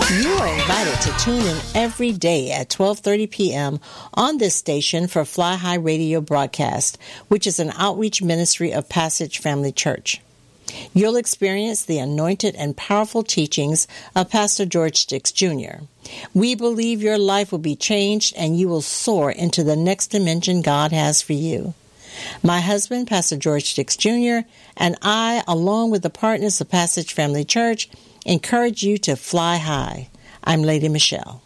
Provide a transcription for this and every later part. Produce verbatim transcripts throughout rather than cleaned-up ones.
You are invited to tune in every day at twelve thirty p.m. on this station for Fly High Radio broadcast, which is an outreach ministry of Passage Family Church. You'll experience the anointed and powerful teachings of Pastor George Sticks Junior We believe your life will be changed and you will soar into the next dimension God has for you. My husband, Pastor George Sticks Junior, and I, along with the partners of Passage Family Church, encourage you to fly high. I'm Lady Michelle.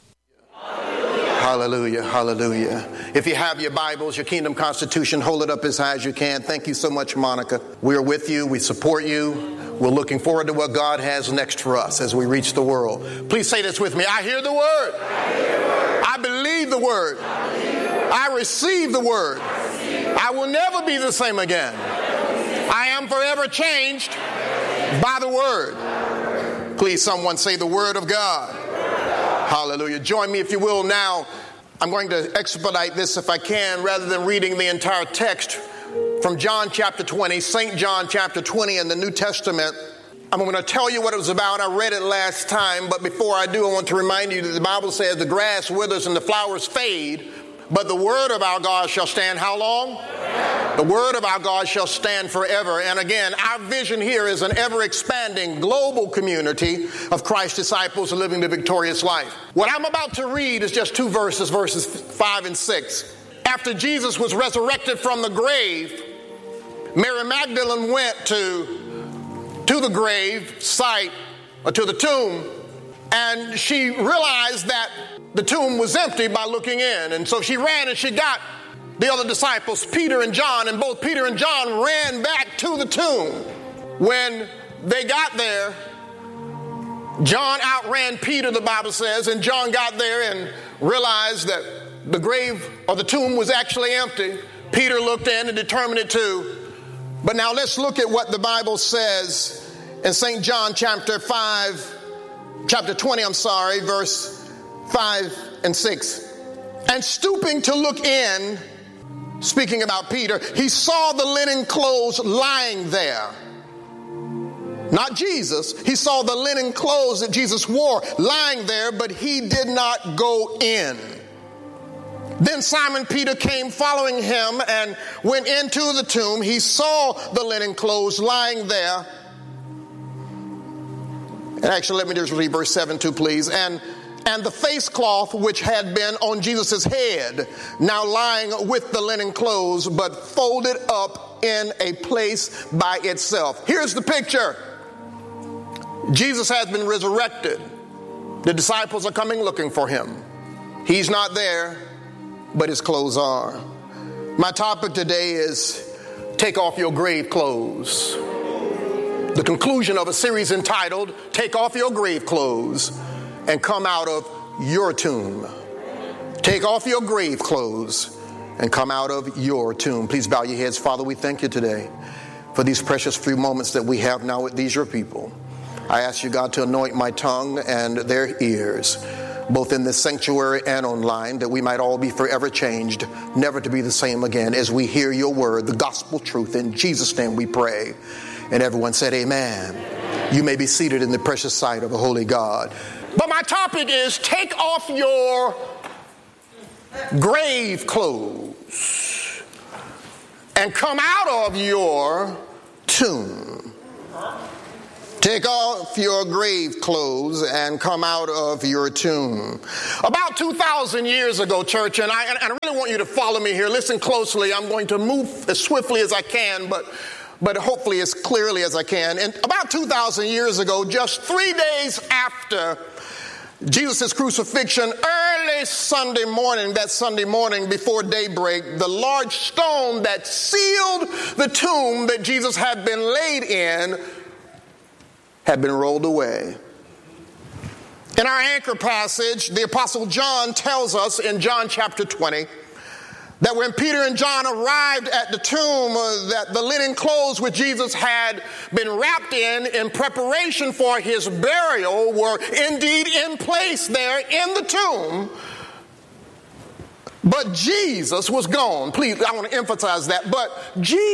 Hallelujah, hallelujah. If you have your Bibles, your Kingdom Constitution, hold it up as high as you can. Thank you so much, Monica. We're with you. We support you. We're looking forward to what God has next for us as we reach the world. Please say this with me. I hear the word. I, hear the word. I believe the word. I, believe the word. I receive the word. I, receive the I will never be the same again. I am forever changed by the word. Please, someone say the word of God. Hallelujah. Join me, if you will, now. I'm going to expedite this if I can, rather than reading the entire text from John chapter twenty, Saint John chapter twenty in the New Testament. I'm going to tell you what it was about. I read it last time, but before I do, I want to remind you that the Bible says the grass withers and the flowers fade, but the word of our God shall stand how long? The word of our God shall stand forever. And again, our vision here is an ever-expanding global community of Christ's disciples living the victorious life. What I'm about to read is just two verses, verses five and six. After Jesus was resurrected from the grave, Mary Magdalene went to, to the grave site, or to the tomb, and she realized that the tomb was empty by looking in. And so she ran and she got the other disciples, Peter and John, and both Peter and John ran back to the tomb. When they got there, John outran Peter, the Bible says, and John got there and realized that the grave or the tomb was actually empty. Peter looked in and determined it too. But now let's look at what the Bible says in Saint John chapter five, chapter twenty, I'm sorry, verse five and six. And stooping to look in, speaking about Peter, he saw the linen clothes lying there. Not Jesus. He saw the linen clothes that Jesus wore lying there, but he did not go in. Then Simon Peter came following him and went into the tomb. He saw the linen clothes lying there. And actually, let me just read verse seven too, please. And And the face cloth which had been on Jesus' head, now lying with the linen clothes, but folded up in a place by itself. Here's the picture. Jesus has been resurrected. The disciples are coming looking for him. He's not there, but his clothes are. My topic today is take off your grave clothes. The conclusion of a series entitled, Take Off Your Grave Clothes and Come Out of Your Tomb. Take off your grave clothes and come out of your tomb. Please bow your heads. Father, we thank you today for these precious few moments that we have now with these your people. I ask you, God, to anoint my tongue and their ears, both in this sanctuary and online, that we might all be forever changed, never to be the same again, as we hear your word, the gospel truth. In Jesus' name we pray. And everyone said amen. Amen. You may be seated in the precious sight of a holy God. But my topic is take off your grave clothes and come out of your tomb. Take off your grave clothes and come out of your tomb. About two thousand years ago, church, and I, and I really want you to follow me here. Listen closely. I'm going to move as swiftly as I can, but but hopefully as clearly as I can. And about two thousand years ago, just three days after Jesus' crucifixion, early Sunday morning, that Sunday morning before daybreak, the large stone that sealed the tomb that Jesus had been laid in had been rolled away. In our anchor passage, the Apostle John tells us in John chapter twenty that when Peter and John arrived at the tomb, uh, that the linen clothes which Jesus had been wrapped in in preparation for his burial were indeed in place there in the tomb. But Jesus was gone. Please, I want to emphasize that. But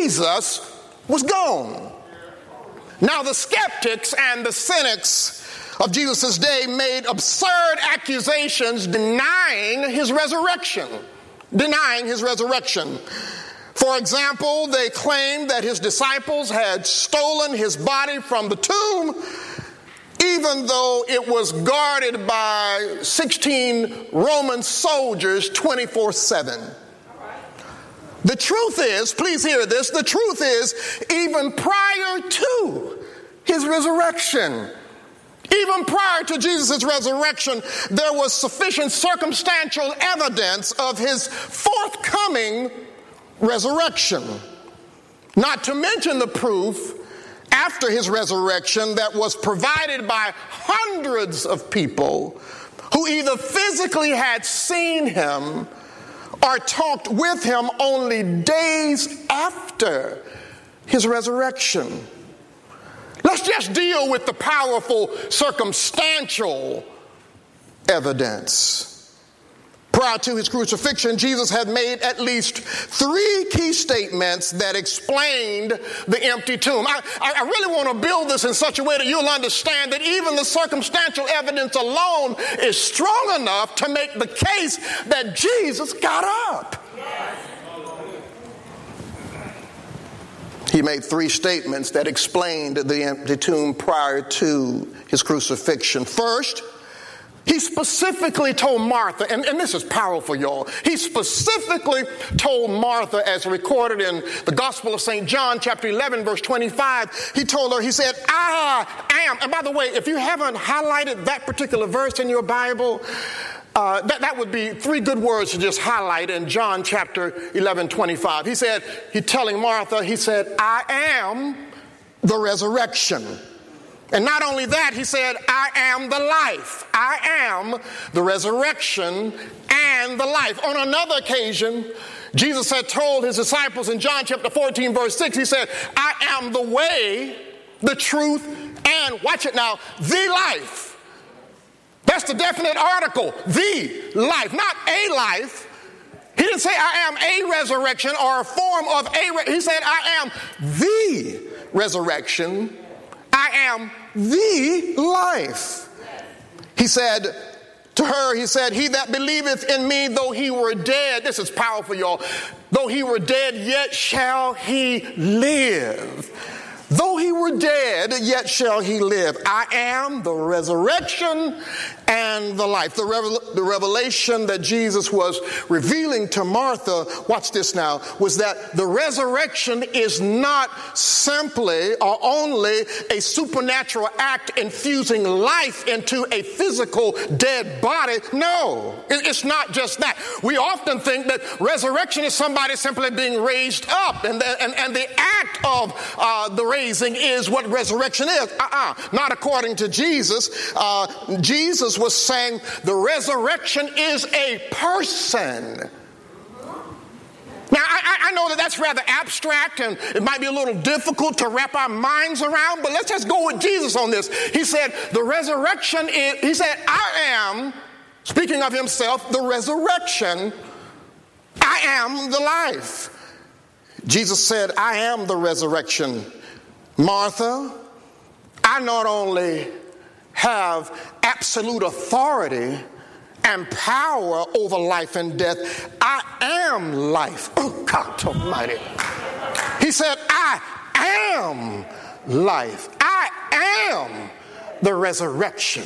Jesus was gone. Now the skeptics and the cynics of Jesus' day made absurd accusations denying his resurrection. Denying his resurrection. For example, they claimed that his disciples had stolen his body from the tomb, even though it was guarded by sixteen Roman soldiers twenty-four seven. The truth is, please hear this, the truth is, even prior to his resurrection, even prior to Jesus' resurrection, there was sufficient circumstantial evidence of his forthcoming resurrection. Not to mention the proof after his resurrection that was provided by hundreds of people who either physically had seen him or talked with him only days after his resurrection. Let's just deal with the powerful circumstantial evidence. Prior to his crucifixion, Jesus had made at least three key statements that explained the empty tomb. I, I really want to build this in such a way that you'll understand that even the circumstantial evidence alone is strong enough to make the case that Jesus got up. He made three statements that explained the empty tomb prior to his crucifixion. First, he specifically told Martha, and, and this is powerful, y'all. He specifically told Martha, as recorded in the Gospel of Saint John, chapter eleven, verse twenty-five, he told her, he said, I am. And by the way, if you haven't highlighted that particular verse in your Bible, uh, that, that would be three good words to just highlight in John chapter eleven, twenty-five. He said, he telling Martha, he said, I am the resurrection. And not only that, he said, I am the life. I am the resurrection and the life. On another occasion, Jesus had told his disciples in John chapter fourteen, verse six, he said, I am the way, the truth, and, watch it now, the life. That's the definite article, the life, not a life. He didn't say I am a resurrection or a form of a, re- he said I am the resurrection. I am the life. He said to her, he said, he that believeth in me, though he were dead, this is powerful, y'all, though he were dead, yet shall he live. Though he were dead, yet shall he live. I am the resurrection and the life. The, revel- the revelation that Jesus was revealing to Martha, watch this now, was that the resurrection is not simply or only a supernatural act infusing life into a physical dead body. No, it, it's not just that. We often think that resurrection is somebody simply being raised up, and the, and, and the act of uh, the raising is what resurrection is. Uh-uh, not according to Jesus. Uh, Jesus was saying the resurrection is a person. Now, I, I know that that's rather abstract and it might be a little difficult to wrap our minds around, but let's just go with Jesus on this. He said the resurrection is, he said, I am, speaking of himself, the resurrection. I am the life. Jesus said, I am the resurrection. Martha, I not only have absolute authority and power over life and death, I am life. Oh, God Almighty. He said, I am life. I am the resurrection.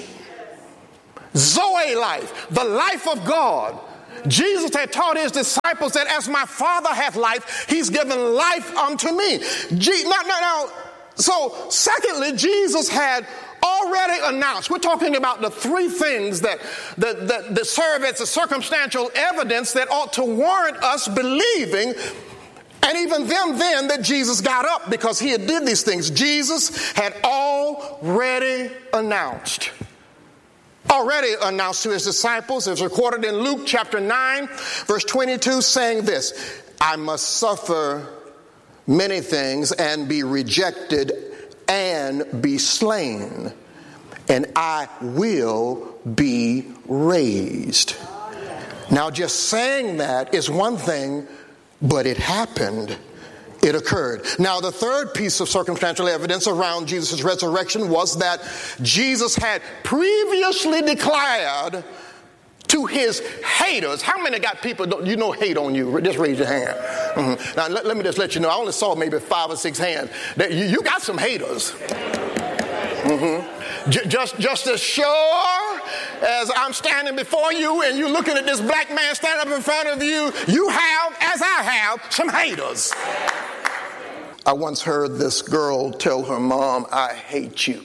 Zoe life, the life of God. Jesus had taught his disciples that as my Father hath life, he's given life unto me. Je- now, now, now, so secondly, Jesus had already announced, we're talking about the three things that, that, that, that serve as a circumstantial evidence that ought to warrant us believing, and even them then, that Jesus got up because he had did these things. Jesus had already announced. Already announced to his disciples, as recorded in Luke chapter nine, verse twenty-two, saying this, I must suffer many things and be rejected and be slain, and I will be raised. Now, just saying that is one thing, but it happened it occurred. Now, the third piece of circumstantial evidence around Jesus' resurrection was that Jesus had previously declared to his haters. How many got people don't, you know hate on you? Just raise your hand. Mm-hmm. Now, let, let me just let you know, I only saw maybe five or six hands. That you, you got some haters. Mm-hmm. J- just, just as sure as I'm standing before you and you're looking at this black man standing up in front of you, you have, as I have, some haters. I once heard this girl tell her mom, "I hate you."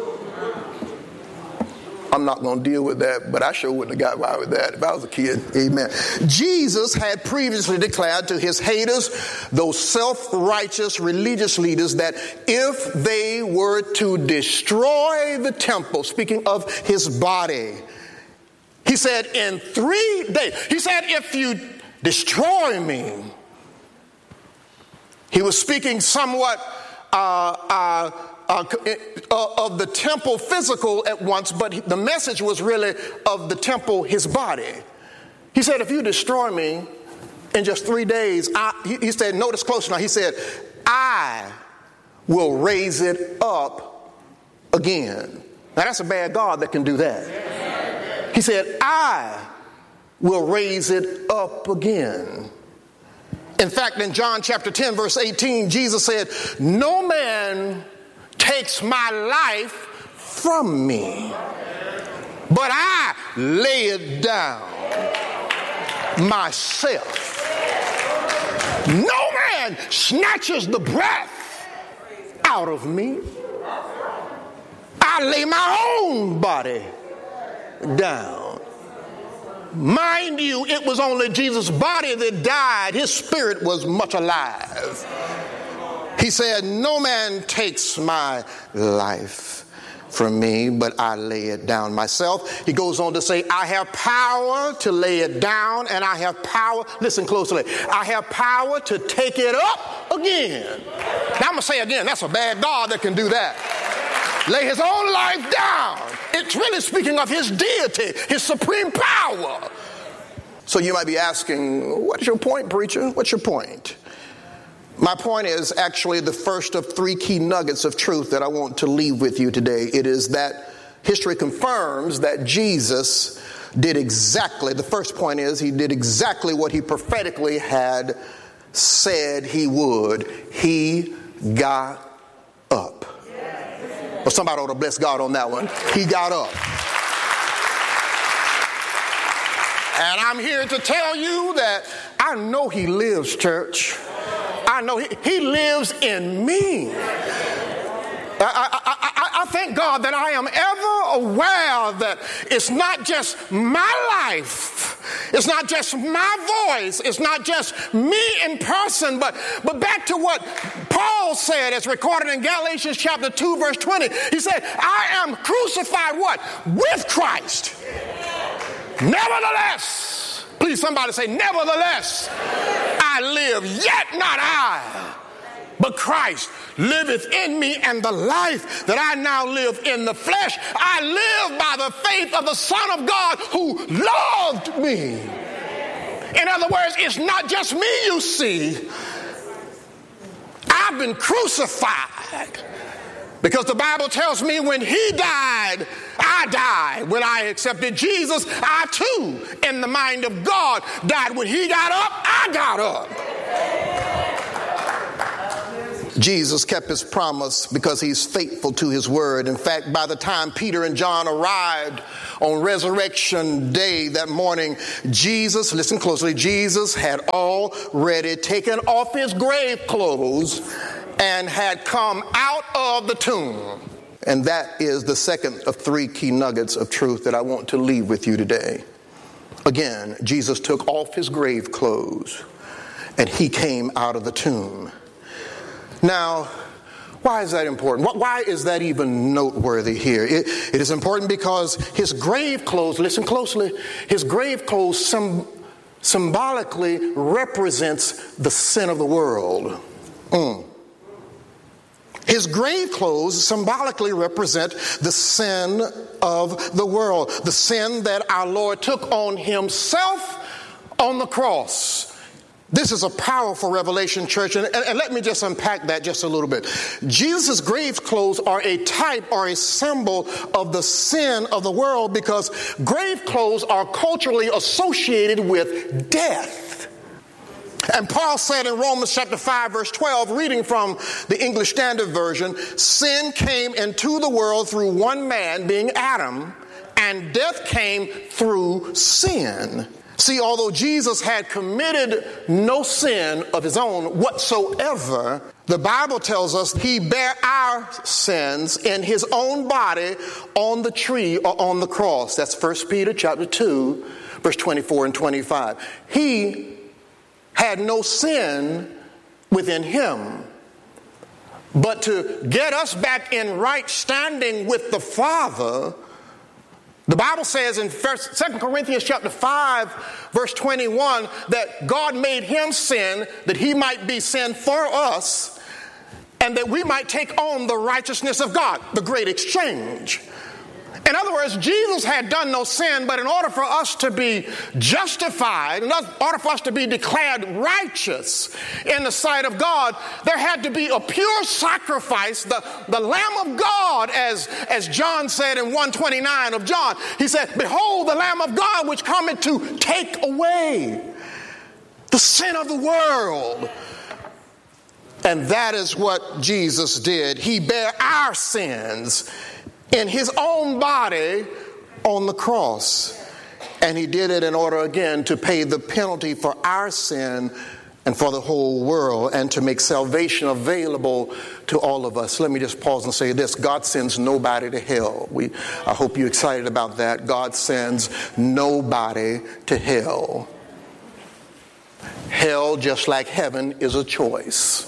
I'm not going to deal with that, but I sure wouldn't have got by with that if I was a kid. Amen. Jesus had previously declared to his haters, those self-righteous religious leaders, that if they were to destroy the temple, speaking of his body, he said, in three days, he said, if you destroy me, he was speaking somewhat uh, uh, Uh, uh, of the temple physical at once, but the message was really of the temple, his body. He said, if you destroy me in just three days, I, he, he said, notice close now, he said, I will raise it up again. Now that's a bad God that can do that. He said, I will raise it up again. In fact, in John chapter ten, verse eighteen, Jesus said, no man takes my life from me, but I lay it down myself. No man snatches the breath out of me. I lay my own body down. Mind you, it was only Jesus' body that died. His spirit was much alive. He said, no man takes my life from me, but I lay it down myself. He goes on to say, I have power to lay it down, and I have power, listen closely, I have power to take it up again. Now I'm going to say again, that's a bad God that can do that. Lay his own life down. It's really speaking of his deity, his supreme power. So you might be asking, what's your point, preacher? What's your point? My point is actually the first of three key nuggets of truth that I want to leave with you today. It is that history confirms that Jesus did exactly, the first point is he did exactly what he prophetically had said he would. He got up. Well, somebody ought to bless God on that one. He got up. And I'm here to tell you that I know he lives, church. I know he, he lives in me. I, I, I, I thank God that I am ever aware that it's not just my life. It's not just my voice. It's not just me in person. But, but back to what Paul said as recorded in Galatians chapter two, verse twenty. He said, I am crucified what? With Christ. Nevertheless, please somebody say, nevertheless, I live, yet not I, but Christ liveth in me, and the life that I now live in the flesh, I live by the faith of the Son of God who loved me. In other words, it's not just me you see. I've been crucified. Because the Bible tells me when he died, I died. When I accepted Jesus, I too, in the mind of God, died. When he got up, I got up. Jesus kept his promise because he's faithful to his word. In fact, by the time Peter and John arrived on resurrection day that morning, Jesus, listen closely, Jesus had already taken off his grave clothes and had come out of the tomb. And that is the second of three key nuggets of truth that I want to leave with you today. Again, Jesus took off his grave clothes and he came out of the tomb. Now, why is that important? Why is that even noteworthy here? It, it is important because his grave clothes, listen closely, his grave clothes some, symbolically represents the sin of the world. Mm. His grave clothes symbolically represent the sin of the world, the sin that our Lord took on himself on the cross. This is a powerful revelation, church, and, and, and let me just unpack that just a little bit. Jesus' grave clothes are a type or a symbol of the sin of the world because grave clothes are culturally associated with death. And Paul said in Romans chapter five, verse twelve, reading from the English Standard Version, sin came into the world through one man, being Adam, and death came through sin. See, although Jesus had committed no sin of his own whatsoever, the Bible tells us he bare our sins in his own body on the tree or on the cross. That's First Peter chapter two, verse twenty-four and twenty-five. He had no sin within him. But to get us back in right standing with the Father, the Bible says in Second Corinthians chapter five, verse twenty-one, that God made him sin that he might be sin for us and that we might take on the righteousness of God, the great exchange. In other words, Jesus had done no sin, but in order for us to be justified, in order for us to be declared righteous in the sight of God, there had to be a pure sacrifice, the, the Lamb of God, as, as John said in one twenty-nine of John. He said, "Behold the Lamb of God which cometh to take away the sin of the world." And that is what Jesus did. He bare our sins in his own body on the cross. And he did it in order, again, to pay the penalty for our sin and for the whole world, and to make salvation available to all of us. Let me just pause and say this. God sends nobody to hell. We, I hope you're excited about that. God sends nobody to hell. Hell, just like heaven, is a choice.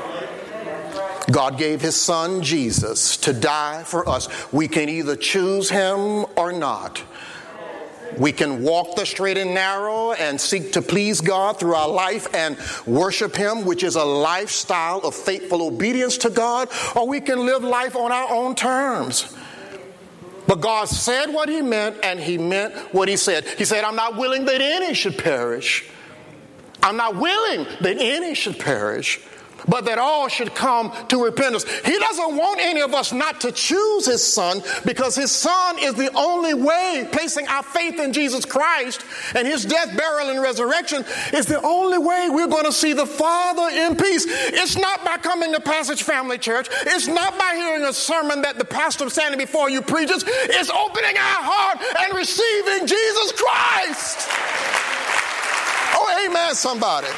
God gave his son Jesus to die for us. We can either choose him or not. We can walk the straight and narrow and seek to please God through our life and worship him, which is a lifestyle of faithful obedience to God, or we can live life on our own terms. But God said what he meant, and he meant what he said. He said, "I'm not willing that any should perish. I'm not willing that any should perish, but that all should come to repentance." He doesn't want any of us not to choose his son, because his son is the only way. Placing our faith in Jesus Christ and his death, burial, and resurrection is the only way we're going to see the Father in peace. It's not by coming to Passage Family Church. It's not by hearing a sermon that the pastor standing before you preaches. It's opening our heart and receiving Jesus Christ. Oh, amen, somebody.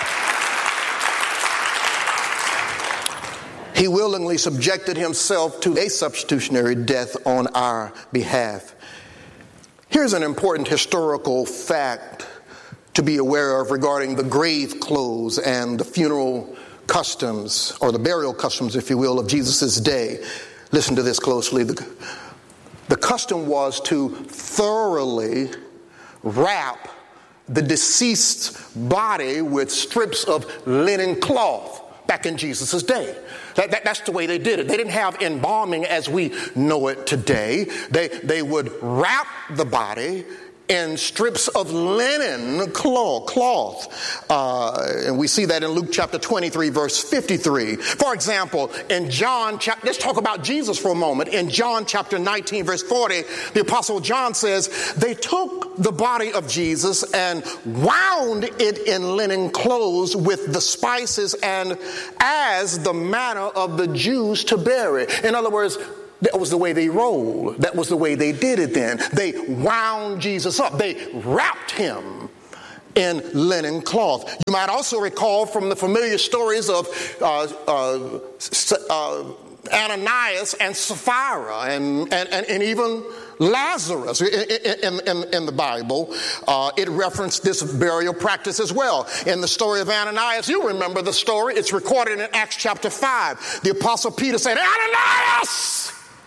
He willingly subjected himself to a substitutionary death on our behalf. Here's an important historical fact to be aware of regarding the grave clothes and the funeral customs, or the burial customs, if you will, of Jesus' day. Listen to this closely. The, the custom was to thoroughly wrap the deceased's body with strips of linen cloth back in Jesus' day. That, that, that's the way they did it. They didn't have embalming as we know it today. They, they would wrap the body in strips of linen cloth. cloth. Uh, and we see that in Luke chapter twenty-three, verse fifty-three. For example, in John, chapter, let's talk about Jesus for a moment. In John chapter nineteen, verse forty, the Apostle John says, "They took the body of Jesus and wound it in linen clothes with the spices, and as the manner of the Jews to bury." In other words, that was the way they rolled. That was the way they did it then. They wound Jesus up. They wrapped him in linen cloth. You might also recall from the familiar stories of uh, uh, uh, Ananias and Sapphira and, and, and, and even Lazarus in, in, in the Bible. Uh, it referenced this burial practice as well. In the story of Ananias, you remember the story. It's recorded in Acts chapter five. The Apostle Peter said, "Ananias!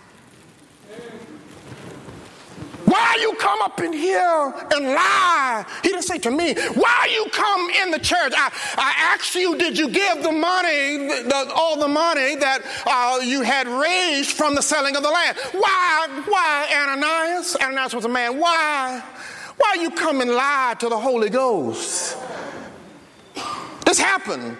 Why you come up in here and lie?" He didn't say to me, "Why you come in the church? I, I asked you, did you give the money, the, all the money that uh, you had raised from the selling of the land? Why, why, Ananias?" Ananias was a man. Why? Why you come and lie to the Holy Ghost? This happened.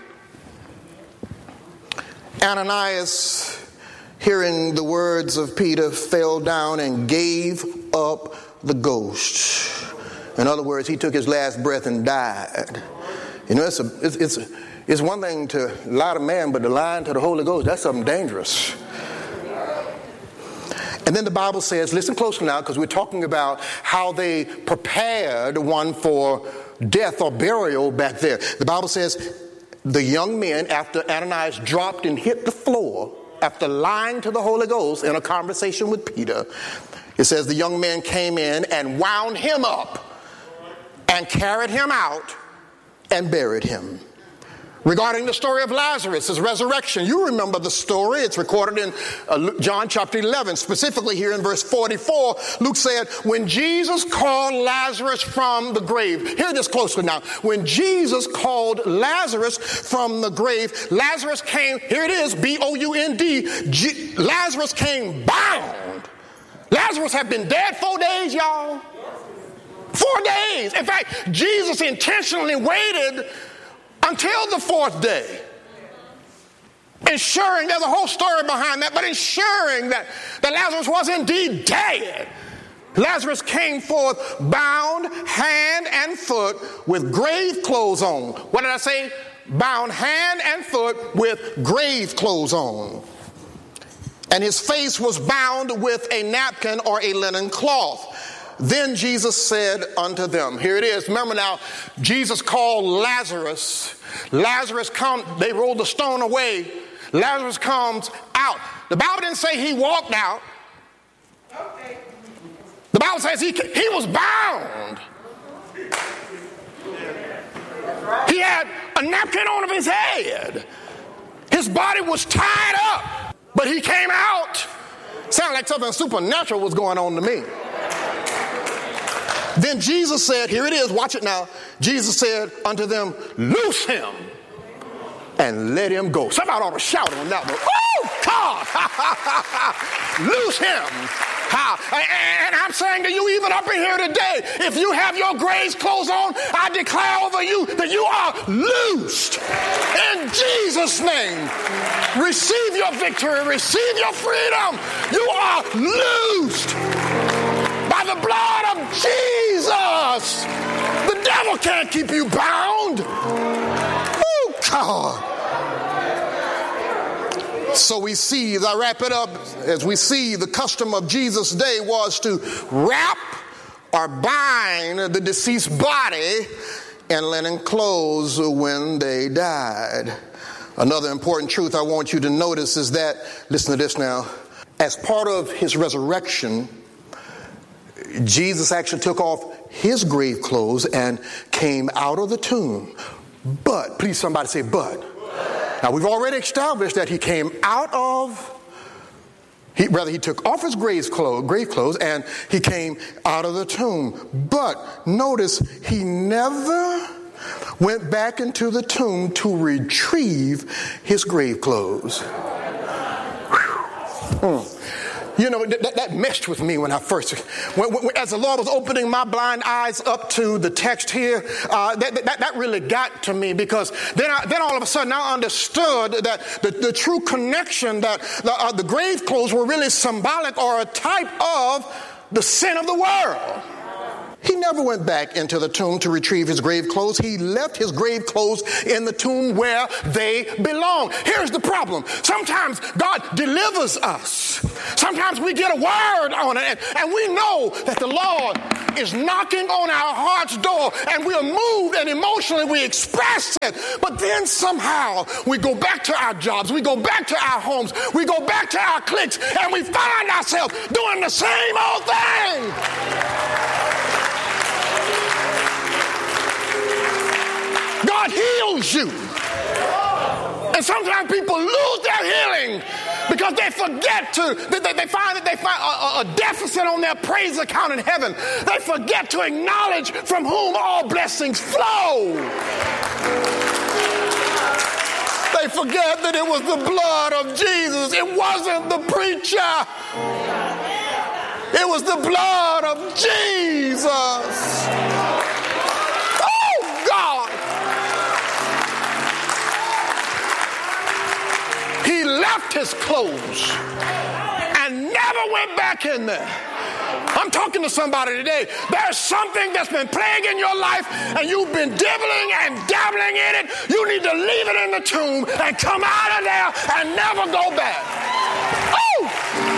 Ananias, hearing the words of Peter, fell down and gave up the ghost. In other words, he took his last breath and died. You know, it's, a, it's, it's, it's one thing to lie to man, but to lie to the Holy Ghost, that's something dangerous. And then the Bible says, listen closely now, because we're talking about how they prepared one for death or burial back there. The Bible says, the young men, after Ananias dropped and hit the floor, after lying to the Holy Ghost in a conversation with Peter, it says the young men came in and wound him up and carried him out and buried him. Regarding the story of Lazarus, his resurrection, you remember the story. It's recorded in uh, John chapter eleven, specifically here in verse forty-four. Luke said, when Jesus called Lazarus from the grave, hear this closely now. When Jesus called Lazarus from the grave, Lazarus came, here it is, B O U N D, G- Lazarus came bound. Lazarus had been dead four days, y'all. Four days. In fact, Jesus intentionally waited until the fourth day, ensuring, there's a whole story behind that, but ensuring that, that Lazarus was indeed dead. Lazarus came forth bound hand and foot with grave clothes on. What did I say? Bound hand and foot with grave clothes on. And his face was bound with a napkin or a linen cloth. Then Jesus said unto them, here it is. Remember now, Jesus called Lazarus. Lazarus come, they rolled the stone away. Lazarus comes out. The Bible didn't say he walked out. Okay. The Bible says he, he was bound. He had a napkin on his head. His body was tied up, but he came out. Sounded like something supernatural was going on to me. Then Jesus said, here it is, watch it now. Jesus said unto them, loose him and let him go. Somebody ought to shout on that one. Oh, God! Loose him. How? And I'm saying to you, even up in here today, if you have your grave clothes on, I declare over you that you are loosed. In Jesus' name, receive your victory, receive your freedom. You are loosed by the blood of Jesus. The devil can't keep you bound. Oh, God. So we see, as I wrap it up, as we see the custom of Jesus' day was to wrap or bind the deceased body in linen clothes when they died. Another important truth I want you to notice is that, listen to this now, as part of his resurrection, Jesus actually took off his grave clothes and came out of the tomb. But, please somebody say but. Now we've already established that he came out of, he, rather he took off his grave clothes, grave clothes and he came out of the tomb. But notice he never went back into the tomb to retrieve his grave clothes. Hmm. You know, that, that messed with me when I first, when, when, as the Lord was opening my blind eyes up to the text here, uh, that, that, that really got to me, because then I, then all of a sudden I understood that the, the true connection, that the, uh, the grave clothes were really symbolic or a type of the sin of the world. He never went back into the tomb to retrieve his grave clothes. He left his grave clothes in the tomb where they belong. Here's the problem. Sometimes God delivers us. Sometimes we get a word on it, and, and we know that the Lord is knocking on our heart's door, and we're moved, and emotionally we express it. But then somehow we go back to our jobs, we go back to our homes, we go back to our cliques, and we find ourselves doing the same old thing. God heals you. And sometimes people lose their healing because they forget to, they, they find that they find a, a deficit on their praise account in heaven. They forget to acknowledge from whom all blessings flow. They forget that it was the blood of Jesus. It wasn't the preacher. It was the blood of Jesus. Oh, God. his clothes and never went back in there. I'm talking to somebody today. There's something that's been plaguing your life and you've been dibbling and dabbling in it. You need to leave it in the tomb and come out of there and never go back. Oh!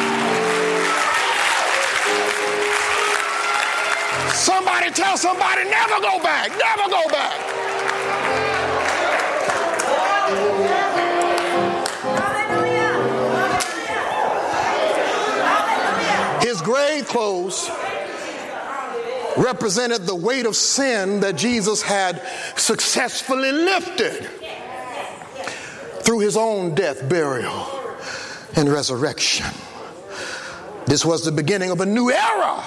Somebody tell somebody, never go back, never go back. His grave clothes represented the weight of sin that Jesus had successfully lifted through his own death, burial, and resurrection. This was the beginning of a new era.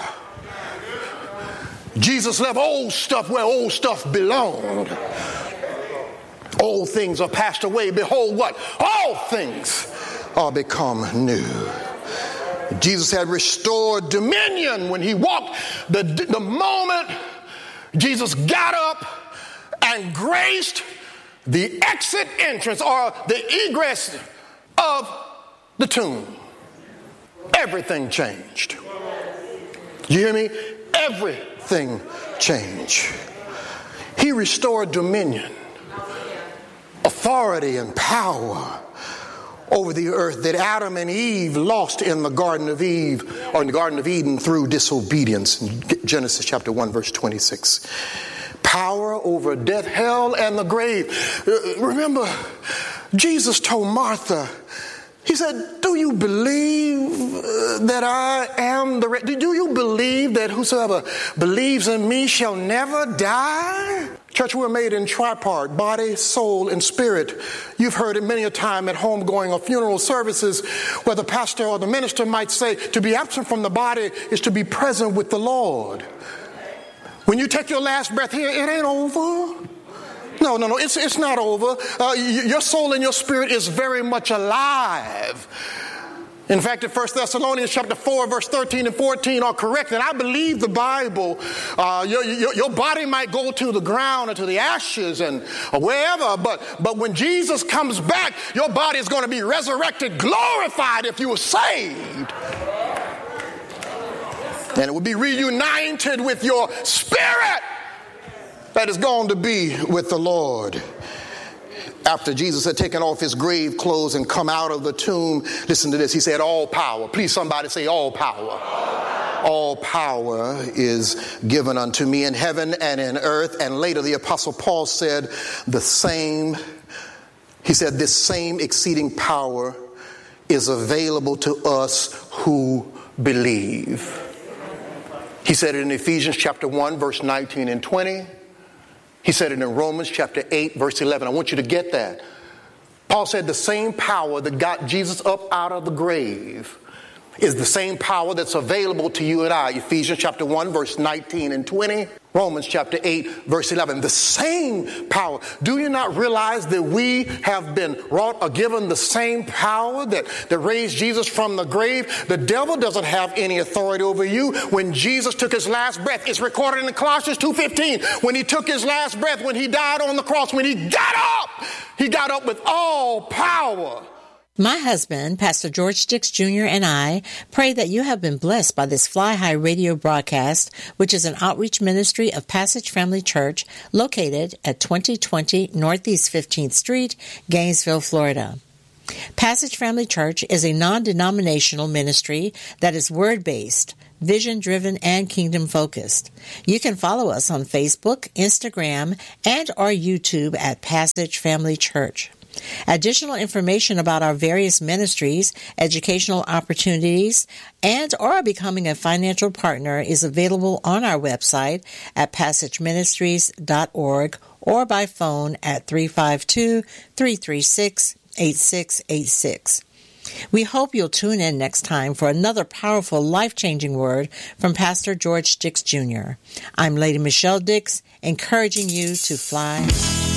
Jesus left old stuff where old stuff belonged. Old things are passed away. Behold, what? All things are become new. Jesus had restored dominion when he walked. The, the moment Jesus got up and graced the exit entrance or the egress of the tomb, everything changed. You hear me? Everything changed. He restored dominion, authority, and power over the earth that Adam and Eve lost in the Garden of Eve or in the Garden of Eden through disobedience in Genesis chapter one verse twenty-six. Power over death, hell, and the grave. Remember, Jesus told Martha, he said, do you believe that I am the... Re- do you believe that whosoever believes in me shall never die? Church, we're made in tripart, body, soul, and spirit. You've heard it many a time at homegoing or funeral services where the pastor or the minister might say, to be absent from the body is to be present with the Lord. When you take your last breath here, it ain't over. No, no, no, it's, it's not over. Uh, your soul and your spirit is very much alive. In fact, in First Thessalonians chapter four, verse thirteen and fourteen are correct. And I believe the Bible. Uh, your, your, your body might go to the ground or to the ashes and or wherever, but, but when Jesus comes back, your body is going to be resurrected, glorified if you were saved. And it will be reunited with your spirit that is going to be with the Lord. After Jesus had taken off his grave clothes and come out of the tomb, listen to this. He said, all power. Please somebody say all power. All power, all power is given unto me in heaven and in earth. And later the Apostle Paul said the same. He said this same exceeding power is available to us who believe. He said it in Ephesians chapter one, verse nineteen and twenty. He said it in Romans chapter eight, verse eleven. I want you to get that. Paul said the same power that got Jesus up out of the grave is the same power that's available to you and I. Ephesians chapter one, verse nineteen and twenty. Romans chapter eight, verse eleven. The same power. Do you not realize that we have been wrought or given the same power that, that raised Jesus from the grave? The devil doesn't have any authority over you. When Jesus took his last breath, it's recorded in Colossians two fifteen. When he took his last breath, when he died on the cross, when he got up, he got up with all power. My husband, Pastor George Dix Junior, and I pray that you have been blessed by this Fly High radio broadcast, which is an outreach ministry of Passage Family Church located at twenty twenty Northeast fifteenth Street, Gainesville, Florida. Passage Family Church is a non-denominational ministry that is word-based, vision-driven, and kingdom-focused. You can follow us on Facebook, Instagram, and or YouTube at Passage Family Church. Additional information about our various ministries, educational opportunities, and or becoming a financial partner is available on our website at passage ministries dot org or by phone at three five two, three three six, eight six eight six. We hope you'll tune in next time for another powerful, life-changing word from Pastor George Dix Junior I'm Lady Michelle Dix, encouraging you to fly